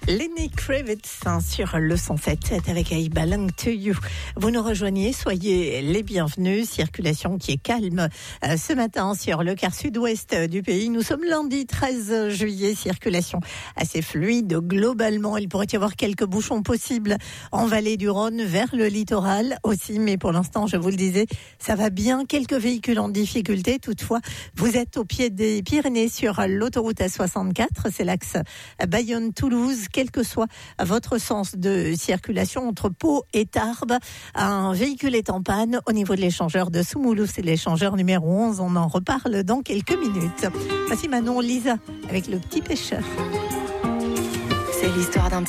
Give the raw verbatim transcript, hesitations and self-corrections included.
Lenny Kravitz hein, sur le cent sept sept avec I Belong to You. Vous nous rejoignez, soyez les bienvenus. Circulation qui est calme euh, ce matin sur le quart sud-ouest du pays. Nous sommes lundi treize juillet. Circulation assez fluide globalement. Il pourrait y avoir quelques bouchons possibles en vallée du Rhône vers le littoral aussi. Mais pour l'instant, je vous le disais, ça va bien. Quelques véhicules en difficulté. Toutefois, vous êtes au pied des Pyrénées sur l'autoroute A soixante-quatre. C'est l'axe Bayonne-Toulouse. Quel que soit votre sens de circulation entre Pau et Tarbes, un véhicule est en panne au niveau de l'échangeur de Soumoulous. C'est l'échangeur numéro onze. On en reparle dans quelques minutes. Voici Manon Lisa avec le petit pêcheur. C'est l'histoire d'un